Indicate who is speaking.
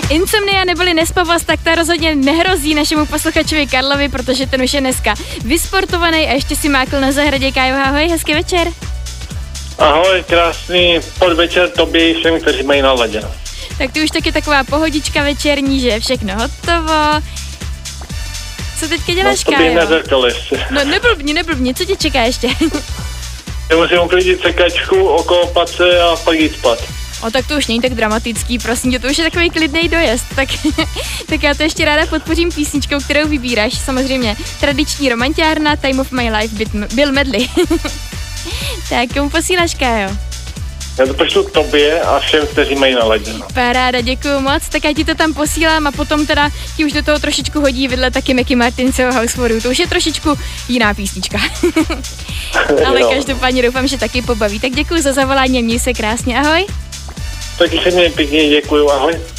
Speaker 1: Insomnia neboli nespavost, tak ta rozhodně nehrozí našemu posluchačovi Karlovi, protože ten už je dneska vysportovaný a ještě si mákl na zahradě. Kájo, ahoj, hezký večer.
Speaker 2: Ahoj, krásný podvečer tobě i všem, kteří mají naladěno.
Speaker 1: Tak ty už taky taková pohodička večerní, že je všechno hotovo. Co teďka děláš, Kájo?
Speaker 2: No to bych neřekl ještě.
Speaker 1: No neblbni, co tě čeká ještě?
Speaker 2: Já musím uklidit sekačku, okopat se a pak jít spát.
Speaker 1: O, tak to už není tak dramatický, prosím tě, to už je takový klidnej dojezd, tak já to ještě ráda podpořím písničkou, kterou vybíráš, samozřejmě tradiční romantiárna Time of My Life Bill Medley. Tak, komu posíláš, Kájo?
Speaker 2: Já to pošlu tobě a všem, kteří mají naladěno.
Speaker 1: Paráda, děkuju moc, tak já ti to tam posílám a potom teda ti už do toho trošičku hodí vidle taky Macky Martinceho House for You, to už je trošičku jiná písnička. Ale každopádně doufám, že taky pobaví, tak děkuju za zavolání a měj se krásně, ahoj.
Speaker 2: Taky se mě pěkně děkuju, ahoj.